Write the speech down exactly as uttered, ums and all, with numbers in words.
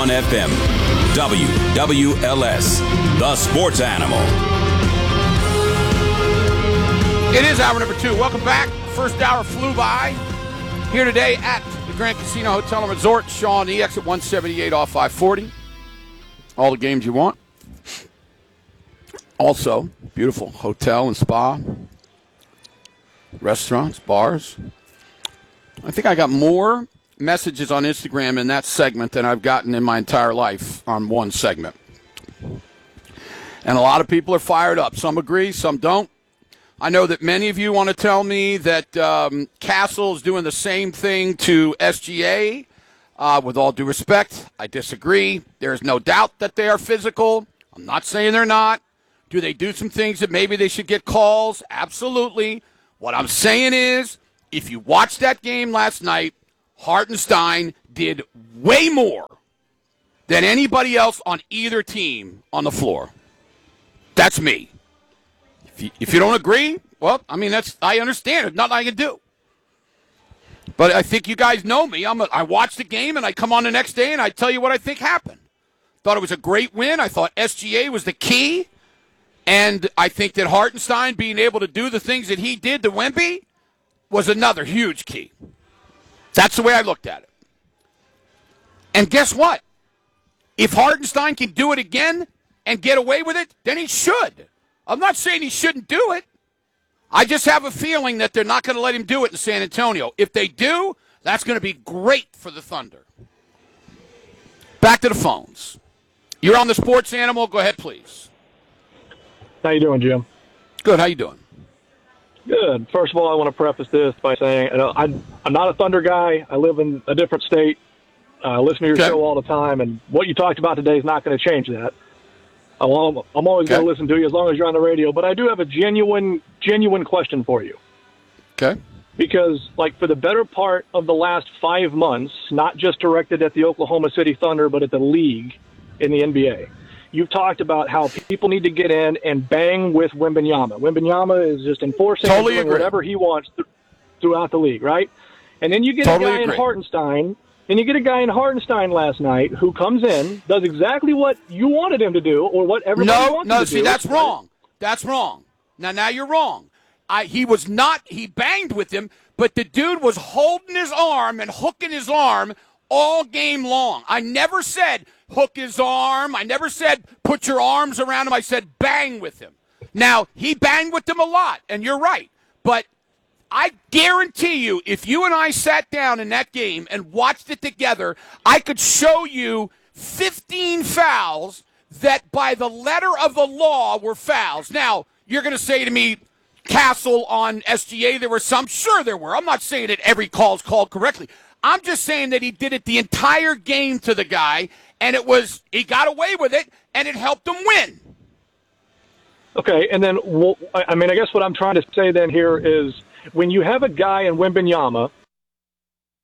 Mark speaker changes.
Speaker 1: one F M. W W L S, the sports animal.
Speaker 2: It is hour number two. Welcome back. First hour flew by. Here today at the Grand Casino Hotel and Resort. Sean E. Exit one seventy-eight off five forty. All the games you want. Also, beautiful hotel and spa. Restaurants, bars. I think I got more messages on Instagram in that segment than I've gotten in my entire life on one segment. And a lot of people are fired up. Some agree, some don't. I know that many of you want to tell me that um, Castle is doing the same thing to S G A. Uh, with all due respect, I disagree. There is no doubt that they are physical. I'm not saying they're not. Do they do some things that maybe they should get calls? Absolutely. What I'm saying is, if you watched that game last night, Hartenstein did way more than anybody else on either team on the floor. That's me. If you, if you don't agree, well, I mean, that's I understand. There's nothing I can do. But I think you guys know me. I'm a, I watch the game, and I come on the next day, and I tell you what I think happened. Thought it was a great win. I thought S G A was the key. And I think that Hartenstein being able to do the things that he did to Wemby was another huge key. That's the way I looked at it. And guess what? If Hartenstein can do it again and get away with it, then he should. I'm not saying he shouldn't do it. I just have a feeling that they're not going to let him do it in San Antonio. If they do, that's going to be great for the Thunder. Back to the phones. You're on the Sports Animal. Go ahead, please.
Speaker 3: How you doing, Jim?
Speaker 2: Good. How you doing?
Speaker 3: Good. First of all, I want to preface this by saying you know, I, I'm not a Thunder guy. I live in a different state. I listen to your
Speaker 2: okay.
Speaker 3: show all the time, and what you talked about today is not going to change that. I'm always okay. going to listen to you as long as you're on the radio. But I do have a genuine, genuine question for you.
Speaker 2: Okay.
Speaker 3: Because, like, for the better part of the last five months, not just directed at the Oklahoma City Thunder, but at the league in the N B A, you've talked about how people need to get in and bang with Wembanyama. Wembanyama is just enforcing
Speaker 2: totally
Speaker 3: doing whatever he wants th- throughout the league, right? And then you get
Speaker 2: totally
Speaker 3: a guy
Speaker 2: agree.
Speaker 3: in Hartenstein, and you get a guy in Hartenstein last night who comes in, does exactly what you wanted him to do, or what everybody
Speaker 2: no,
Speaker 3: wants
Speaker 2: no,
Speaker 3: him to
Speaker 2: see,
Speaker 3: do.
Speaker 2: No, see, that's wrong. That's wrong. Now, now you're wrong. I, he was not, he banged with him, but the dude was holding his arm and hooking his arm all game long. I never said hook his arm. I never said put your arms around him. I said bang with him. Now, he banged with them a lot, and you're right. But I guarantee you, if you and I sat down in that game and watched it together, I could show you fifteen fouls that by the letter of the law were fouls. Now, you're going to say to me, Castle on S G A, there were some? Sure there were. I'm not saying that every call is called correctly. I'm just saying that he did it the entire game to the guy, and it was he got away with it, and it helped him win.
Speaker 3: Okay, and then, well, I mean, I guess what I'm trying to say then here is when you have a guy in Wembanyama